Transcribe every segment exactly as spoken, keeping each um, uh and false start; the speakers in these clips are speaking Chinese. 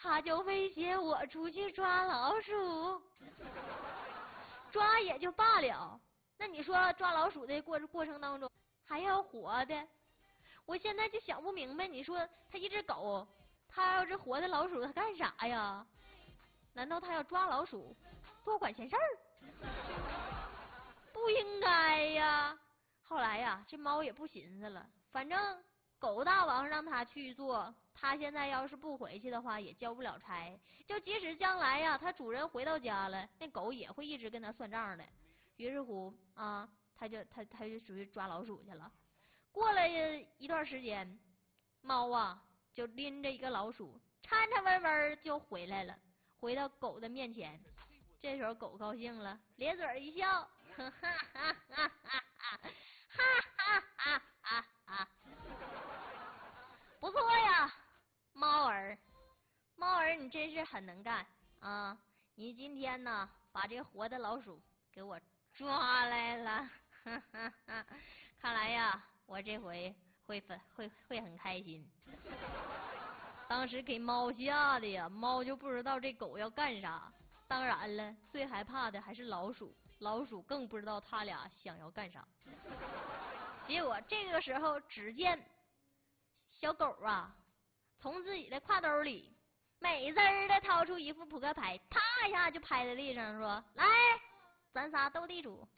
他就威胁我出去抓老鼠，抓也就罢了，那你说抓老鼠的过过程当中还要活的，我现在就想不明白，你说他一只狗，他要是活的老鼠，他干啥呀？难道他要抓老鼠，多管闲事儿？不应该呀。后来呀，这猫也不寻思了，反正狗大王让他去做，他现在要是不回去的话，也交不了差。就即使将来呀，他主人回到家了，那狗也会一直跟他算账的。于是乎啊，他就他他就属于抓老鼠去了。过了一段时间，猫啊就拎着一个老鼠，颤颤巍巍就回来了，回到狗的面前。这时候狗高兴了，咧嘴一笑，哈哈哈哈哈哈，哈哈哈哈哈，不错呀，猫儿，猫儿你真是很能干啊！你今天呢把这活的老鼠给我抓来了，哈哈哈！看来呀，我这回会会会会很开心。当时给猫吓的呀，猫就不知道这狗要干啥。当然了，最害怕的还是老鼠，老鼠更不知道他俩想要干啥。结果这个时候，只见小狗啊，从自己的挎兜里美滋儿的掏出一副扑克牌，啪一下就拍在地上，说：“来，咱仨斗地主。”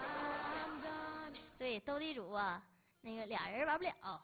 对，斗地主啊，那个俩人玩不了。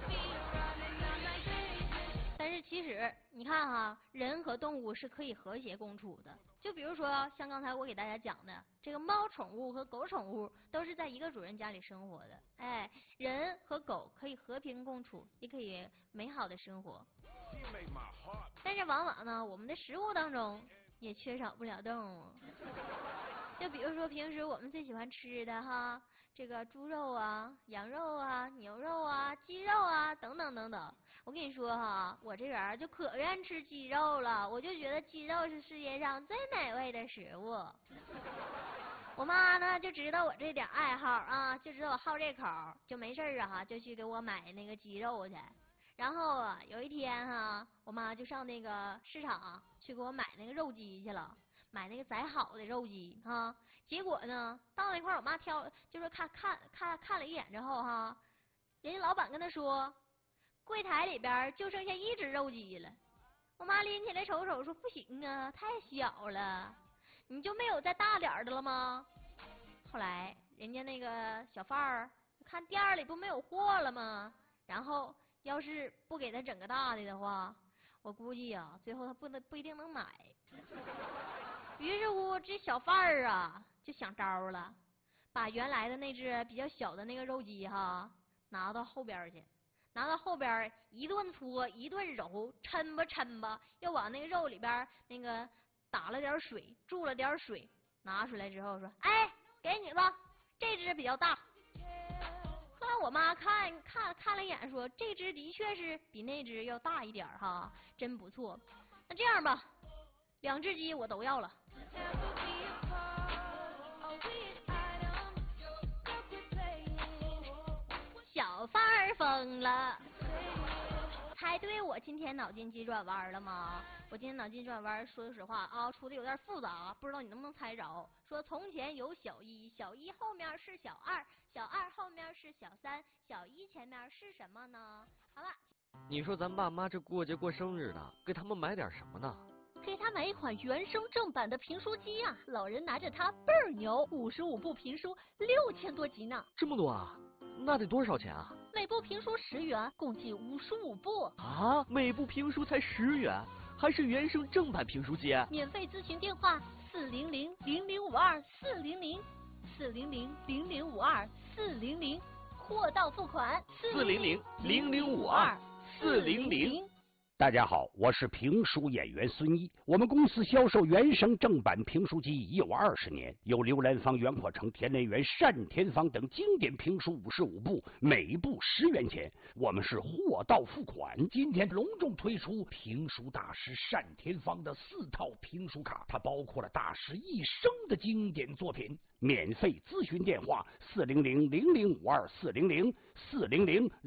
但是其实你看哈，人和动物是可以和谐共处的。就比如说像刚才我给大家讲的，这个猫宠物和狗宠物都是在一个主人家里生活的。哎，人和狗可以和平共处，也可以美好的生活。但是往往呢，我们的食物当中也缺少不了动物。就比如说平时我们最喜欢吃的哈，这个猪肉啊、羊肉啊、牛肉啊、鸡肉啊等等等等。我跟你说哈，我这人就可愿吃鸡肉了，我就觉得鸡肉是世界上最美味的食物。我妈呢就知道我这点爱好啊，就知道我好这口，就没事啊哈，就去给我买那个鸡肉去。然后啊，有一天哈，我妈就上那个市场去给我买那个肉鸡去了。买那个宰好的肉鸡哈，结果呢，到那块儿我妈挑，就是看看看看了一眼之后哈，人家老板跟她说，柜台里边就剩下一只肉鸡了。我妈拎起来瞅瞅，说不行啊，太小了，你就没有再大点儿的了吗？后来人家那个小贩儿看店里不没有货了吗？然后要是不给他整个大的的话，我估计呀、啊，最后他不能不一定能买。于是乎，这小贩儿啊就想招了，把原来的那只比较小的那个肉鸡哈拿到后边去，拿到后边一顿搓一顿揉，抻吧抻吧，又往那个肉里边那个打了点水，注了点水，拿出来之后说：“哎，给你吧，这只比较大。”后来我妈看看看了一眼，说：“这只的确是比那只要大一点哈，真不错。那这样吧，两只鸡我都要了。”小贩儿疯了，猜对我今天脑筋急转弯了吗？我今天脑筋急转弯，说实话啊，出的有点复杂，不知道你能不能猜着。说从前有小一，小一后面是小二，小二后面是小三，小一前面是什么呢？好了， 你说咱爸妈这过节过生日的，给他们买点什么呢？ 给他买一款原声正版的评书机啊！老人拿着它倍儿牛，五十五部评书，六千多集呢。 这么多啊？那得多少钱啊？ 每部评书十元，共计五十五部啊！每部评书才十元，还是原声正版评书机？ 免费咨询电话：四零零零零五二四零零四零零零零五二四零零，货到付款四零零零零五二四零零。 大家好，我是评书演员孙一。我们公司销售原声正版评书机已有二十年，有刘兰芳、袁阔成、田连元、单田芳等经典评书五十五部，每部十元钱。我们是货到付款。今天隆重推出评书大师单田芳的四套评书卡，它包括了大师一生的经典作品。免费咨询电话：四零零零零五二四零零四零零。